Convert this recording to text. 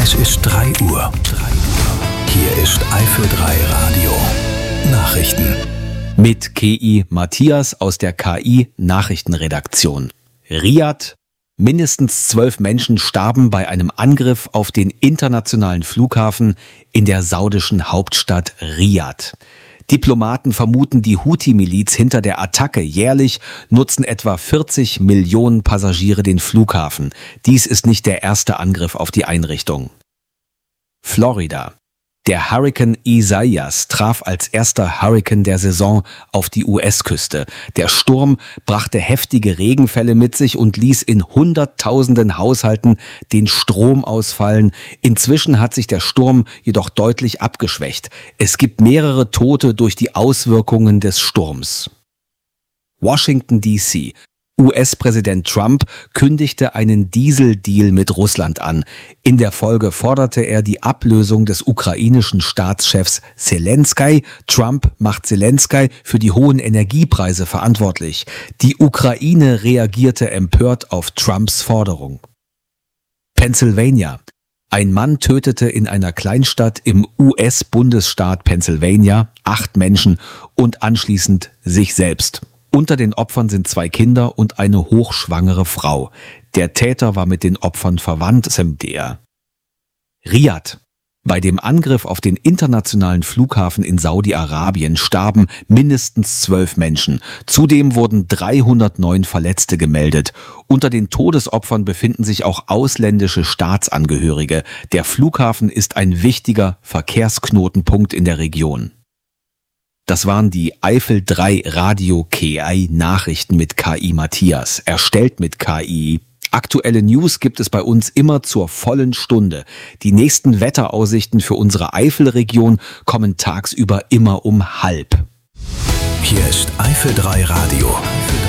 Es ist 3 Uhr. Hier ist Eifel 3 Radio. Nachrichten. Mit KI Matthias aus der KI Nachrichtenredaktion. Riad. Mindestens 12 Menschen starben bei einem Angriff auf den internationalen Flughafen in der saudischen Hauptstadt Riad. Diplomaten vermuten die Houthi-Miliz hinter der Attacke. Jährlich nutzen etwa 40 Millionen Passagiere den Flughafen. Dies ist nicht der erste Angriff auf die Einrichtung. Florida. Der Hurrikan Isaias traf als erster Hurrikan der Saison auf die US-Küste. Der Sturm brachte heftige Regenfälle mit sich und ließ in Hunderttausenden Haushalten den Strom ausfallen. Inzwischen hat sich der Sturm jedoch deutlich abgeschwächt. Es gibt mehrere Tote durch die Auswirkungen des Sturms. Washington D.C. US-Präsident Trump kündigte einen Dieseldeal mit Russland an. In der Folge forderte er die Ablösung des ukrainischen Staatschefs Selenskyj. Trump macht Selenskyj für die hohen Energiepreise verantwortlich. Die Ukraine reagierte empört auf Trumps Forderung. Pennsylvania. Ein Mann tötete in einer Kleinstadt im US-Bundesstaat Pennsylvania 8 Menschen und anschließend sich selbst. Unter den Opfern sind 2 Kinder und eine hochschwangere Frau. Der Täter war mit den Opfern verwandt, sagt er. Riad. Bei dem Angriff auf den internationalen Flughafen in Saudi-Arabien starben mindestens 12 Menschen. Zudem wurden 309 Verletzte gemeldet. Unter den Todesopfern befinden sich auch ausländische Staatsangehörige. Der Flughafen ist ein wichtiger Verkehrsknotenpunkt in der Region. Das waren die Eifel 3 Radio KI Nachrichten mit KI Matthias, erstellt mit KI. Aktuelle News gibt es bei uns immer zur vollen Stunde. Die nächsten Wetteraussichten für unsere Eifelregion kommen tagsüber immer um 12:30. Hier ist Eifel 3 Radio.